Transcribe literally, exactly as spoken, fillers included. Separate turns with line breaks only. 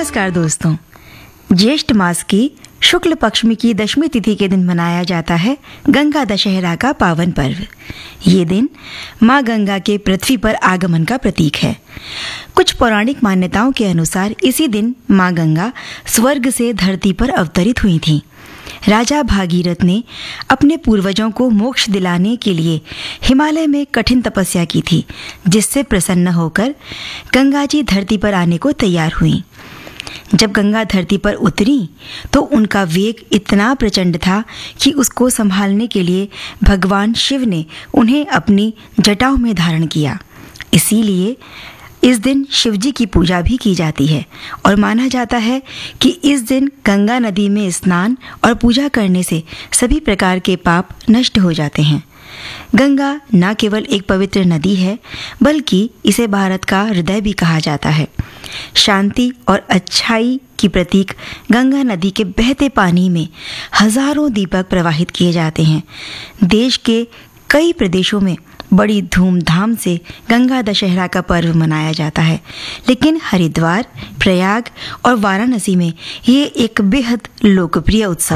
नमस्कार दोस्तों। ज्येष्ठ मास की शुक्ल पक्ष में की दशमी तिथि के दिन मनाया जाता है गंगा दशहरा का पावन पर्व। ये दिन माँ गंगा के पृथ्वी पर आगमन का प्रतीक है। कुछ पौराणिक मान्यताओं के अनुसार इसी दिन माँ गंगा स्वर्ग से धरती पर अवतरित हुई थीं। राजा भागीरथ ने अपने पूर्वजों को मोक्ष दिलाने के लिए हिमालय में कठिन तपस्या की थी, जिससे प्रसन्न होकर गंगा जी धरती पर आने को तैयार हुईं। जब गंगा धरती पर उतरी तो उनका वेग इतना प्रचंड था कि उसको संभालने के लिए भगवान शिव ने उन्हें अपनी जटाओं में धारण किया। इसीलिए इस दिन शिव जी की पूजा भी की जाती है और माना जाता है कि इस दिन गंगा नदी में स्नान और पूजा करने से सभी प्रकार के पाप नष्ट हो जाते हैं। गंगा न केवल एक पवित्र नदी है, बल्कि इसे भारत का हृदय भी कहा जाता है। शांति और अच्छाई की प्रतीक गंगा नदी के बहते पानी में हजारों दीपक प्रवाहित किए जाते हैं। देश के कई प्रदेशों में बड़ी धूमधाम से गंगा दशहरा का पर्व मनाया जाता है, लेकिन हरिद्वार, प्रयाग और वाराणसी में ये एक बेहद लोकप्रिय उत्सव